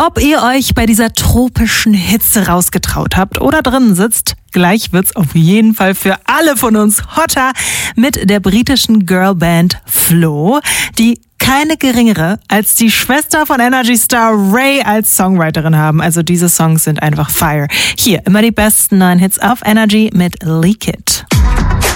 Ob ihr euch bei dieser tropischen Hitze rausgetraut habt oder drin sitzt, gleich wird's auf jeden Fall für alle von uns hotter mit der britischen Girlband Flo, die keine geringere als die Schwester von Energy Star Ray als Songwriterin haben. Also diese Songs sind einfach Fire. Hier immer die besten neuen Hits auf Energy mit Leak It.